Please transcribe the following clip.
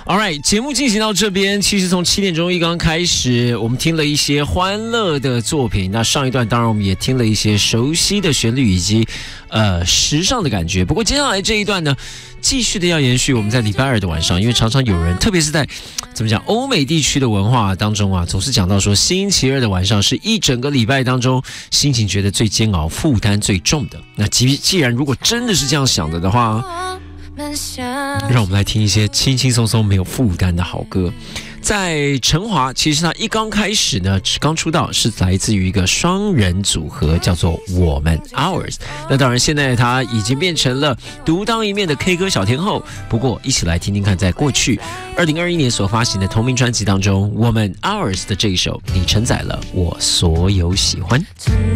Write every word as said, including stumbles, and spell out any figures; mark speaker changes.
Speaker 1: All right， 节目进行到这边，其实从七点钟一刚开始，我们听了一些欢乐的作品。那上一段当然我们也听了一些熟悉的旋律以及呃时尚的感觉。不过接下来这一段呢，继续的要延续我们在礼拜二的晚上，因为常常有人，特别是在怎么讲欧美地区的文化当中啊，总是讲到说星期二的晚上是一整个礼拜当中心情觉得最煎熬、负担最重的。那既既然如果真的是这样想的的话，让我们来听一些轻轻松松没有负担的好歌。在陈华，其实他一刚开始呢，刚出道是来自于一个双人组合，叫做我们 Ours。那当然，现在他已经变成了独当一面的 K 歌小天后。不过，一起来听听看，在过去二零二一年所发行的同名专辑当中，我们 Ours 的这一首，你承载了我所有喜欢。